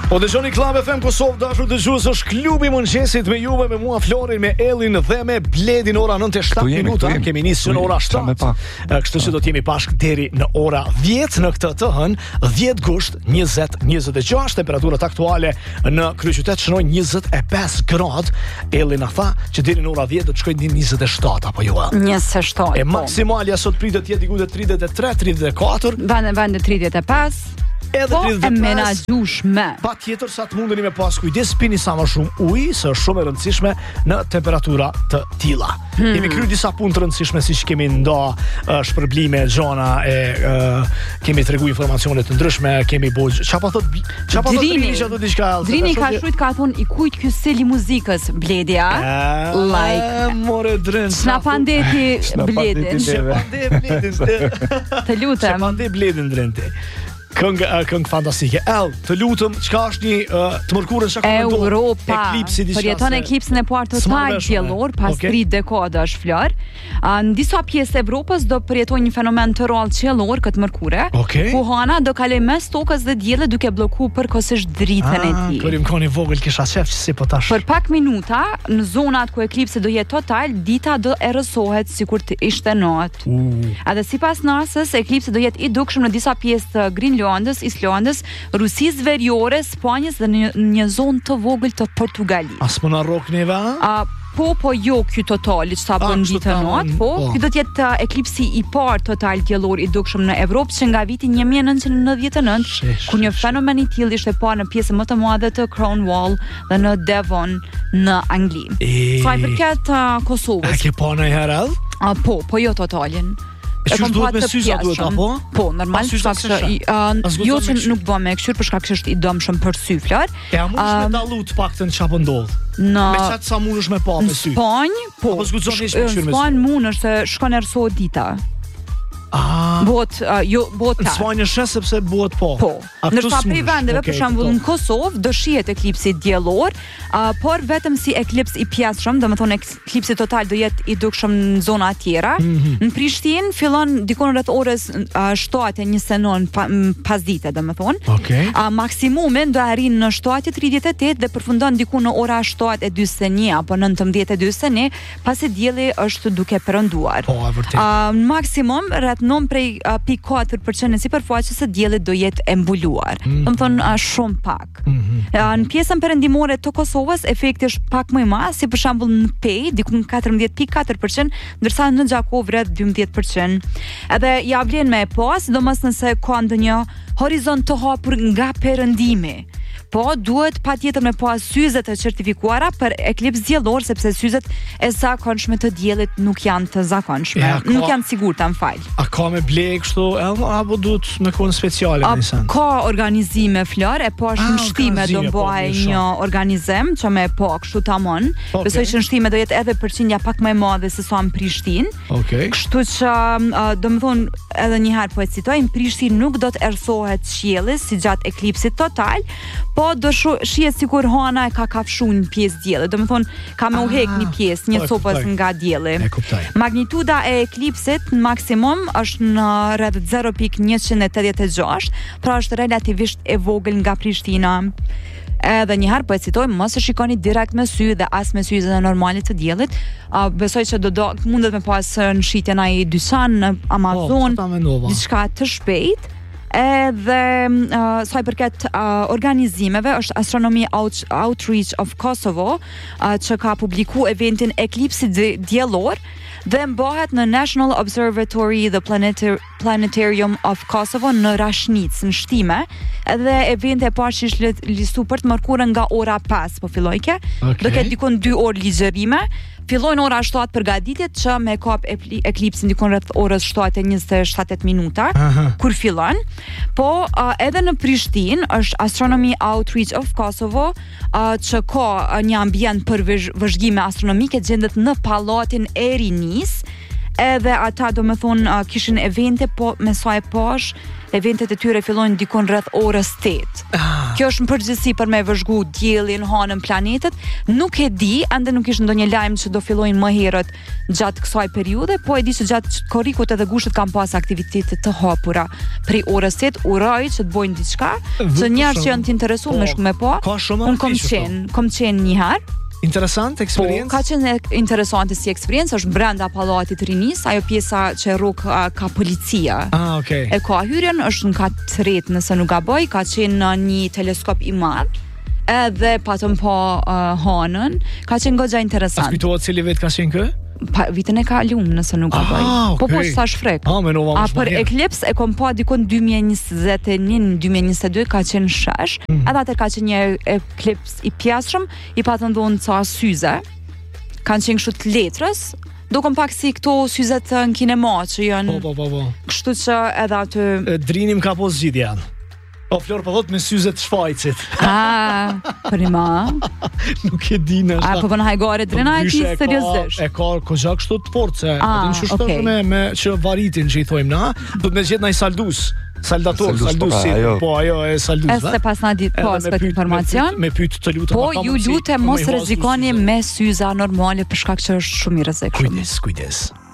Po dëgjoni Club FM Kosovë, dashur dëgjues, është klubi i mëngjesit me juve, me mua Florin, me Ellin dhe me Bledin. Ora 9:07 minuta, kemi nisur në ora 7. Kështu që do të jemi bashkë deri në ora 10 në këtë të hënë, 10 gusht 2026. Temperaturat aktuale në kryeqytet shënojnë 25 gradë. Ellin na tha që deri në ora 10 do të shkojnë në 27 apo jo? 27. E maksimalja sot pritet jetë diku te 33, 34. Vende 35. Edhe po e menaxhueshme. Pa tjetër sa të mundeni me pas kujdes, pini sa më shumë ujë, se është shumë e rëndësishme në temperatura të tilla. Kemi kryer disa punë të rëndësishme, siç kemi shpërblime, gjona kemi tregu informacione të ndryshme, kemi çfarë thot Drini që do diçka. Drini ka shujt, ka thonë i kujt ky seli muzikës, Bledia. More drën. Snapandeti Bledin. Të lutem. Snapandeti Bledin drente. Këngë fantastike. Të lutem, çka është një të mërkurën çka ndodh? Europa. Eklipsi diçka. Përjeton eklipsin e parë total diellor pas 3 dekadash, Flor. Në disa pjesë të Evropës do përjetojë një fenomen të rrallë qiellor këtë mërkure. Ku hana do kaloj mes tokës dhe diellit duke bllokuar përkohësisht dritën e tij. Kur im koni vogël kisha shef se po tash. Për pak minuta, në zonat ku eklipsi do jetë total, dita do errësohet sikur të ishte natë. Edhe sipas NASA-s, eklipsi do jetë i dukshëm në disa pjesë të Grinlandës, Islandës, Rusisë Veriore, Spanjës dhe në një zonë të vogël të Portugalit. As më na rrok neva? Po jo ky totali që sa bën ditën natë, ky do të jetë eklipsi i parë total diellor i dukshëm në Evropë që nga viti 1999, kur një fenomen i tillë ishte parë në pjesën më të madhe të Cornwall dhe në Devon në Angli. Sa i përket Kosovës. A ke pa ndonjëherë? Po jo totalin. E që duhet me syza duhet, apo? Po, normal, jo që nuk bë me këshyr, për shkak që është i dëmshëm për sy, Flor. E a mundesh me dallu të paktën çfarë ndodh? Me çat sa mundesh me pa me sy? Në Spanjë, po. Në Spanjë mundesh se shkon erësohet dita. Bot në Spanjë shes sepse bëhet po. Ndërsa prej vendeve, për shembull në Kosovë do shihet eklipsi diellor, por vetëm si eklips i pjeshëm, domethënë eklipsi total do jetë i dukshëm në zona tjera. Në Prishtinë fillon dikon rreth orës 7:29 pasdite, domethënë. Maksimumi do arrin në 7:38 dhe përfundon diku në ora 7:41 apo 19:41, pasi dielli është duke perënduar. Maksimum rreth 9.4% e sipërfaqes së diellit do jetë e mbuluar. Domethënë shumë pak. Në pjesën perëndimore të Kosovës efekti është pak më i madh, si për shembull në Pej, diku në 14.4%, ndërsa në Gjakov rreth 12%. Edhe ja vlen me pas, sidomos nëse ka ndonjë horizont të hapur nga perëndimi. Po duhet patjetër me pas syzet e certifikuara për eklips diellor, sepse syzet e zakonshme të diellit nuk janë të zakonshme, nuk janë sigurta, m'fal. A ka me ble kështu, apo duhet me kon speciale nëse? Ka organizime, Flor, e po është nështime do bëj një organizim që me po kështu tamam. Besoj që nështime do jetë edhe përqindja pak më e madhe se sa në Prishtinë. Kështu që domethënë edhe një herë po e citoj, në Prishtinë nuk do të erësohet qielli si gjatë eklipsit total, po do shihet sikur hana e ka kafshuar një pjesë dielli, domethënë ka me u hek një pjesë, një copës nga dielli. Magnituda e eklipsit në maksimum është në rreth 0.186, pra është relativisht e vogël nga Prishtina. Edhe një herë po e citoj, mos e shikoni direkt me sy dhe as me syze e normale të diellit. Besoj që mundet me pas në shitjen ai dyqan në Amazon, diçka të shpejt. Edhe sa i përket organizimeve, është Astronomy Outreach of Kosovo që ka publiku eventin Eklipsi diellor dhe mbahet në National Observatory the Planetarium of Kosovo në Rashnic, në Shtime. Edhe eventi e parë që është listu për të mërkurën nga ora 5 po fillojke, do ketë dikon 2 orë ligjërime. Fillojnë ora 7 përgatitjet që me kap eklipsin dikon rreth orës 7:27 minuta, kur fillon. Po edhe në Prishtinë është Astronomy Outreach of Kosovo që ka një ambient për vëzhgime astronomike, gjendet në pallatin e Rinis. Edhe ata do me thonë kishin evente, po me sa e pash eventet e tyre fillojnë dikon rreth orës 8. Kjo është në përgjithësi për me vëzhgu diellin, hanën, planetet. Nuk e di, ende nuk ishte ndonjë lajm që do fillojnë më herët gjatë kësaj periudhe, po e di që gjatë korrikut edhe gushët kanë pas aktivitete të hapura prej orës 8, uroj që të bojnë diçka, që njerëz që janë të interesuar me shku me po. Unë kom qenë një herë. Interesant eksperiencë. Ka qenë interesante si eksperiencë, është brenda pallatit Rinis, ajo pjesa që rrug ka policia. Okay. E ka hyrjen, është në kat 3, nëse nuk gaboj, ka qenë në një teleskop i madh. Edhe patëm po hanën, ka qenë goxha interesant. A kujtohet cili vet ka qenë kë? Vitën e kaluar, nëse nuk gaboj. Okay. Po sa shfrek. Për eklips e kom pa dikon 2021-2022 ka qenë shesh. Edhe atë ka qenë një eklips i pjeshëm, i patën ndonë ca syze. Kanë qenë kështu të letrës. Do kom pak si këto syzet në kinema që janë. Po. Kështu që edhe aty drinim ka po zgjidhje janë. O Flor po thot me syzet shfaqit. Prima. Nuk e di në. Po bën hajgore drena e ti seriozisht. E ka kozha kështu të fortë se atë në shështën me që varitin që i thojmë na, do të me gjetë nëjë saldus. Saldator, po ajo e saldus. Ese pas na ditë pas këtë informacion. Me pyet të lutem. Po ju lutem mos rrezikoni me syza normale për shkak që është shumë i rrezikshëm. Kujdes.